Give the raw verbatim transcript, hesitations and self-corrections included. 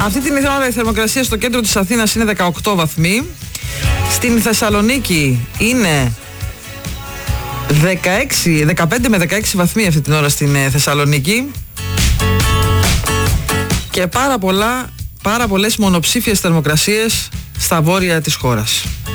Αυτή την ώρα η θερμοκρασία στο κέντρο της Αθήνας είναι δεκαοκτώ βαθμοί. Στην Θεσσαλονίκη είναι δεκαέξι, δεκαπέντε με δεκαέξι βαθμοί αυτή την ώρα στην Θεσσαλονίκη. Και πάρα πολλά, πάρα πολλές μονοψήφιες θερμοκρασίες στα βόρεια της χώρας.